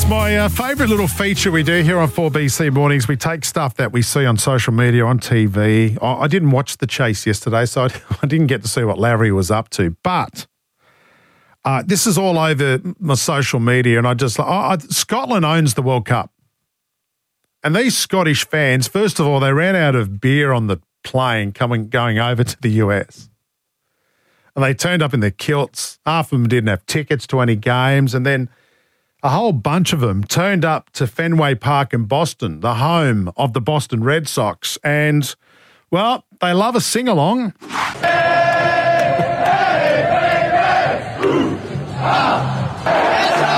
It's my favourite little feature we do here on 4BC Mornings. We take stuff that we see on social media, on TV. I didn't watch the chase yesterday, so I didn't get to see what Larry was up to. But this is all over my social media, and Scotland owns the World Cup. And these Scottish fans, first of all, they ran out of beer on the plane going over to the US. And they turned up in their kilts. Half of them didn't have tickets to any games, and then a whole bunch of them turned up to Fenway Park in Boston, the home of the Boston Red Sox. And, well, they love a sing-along.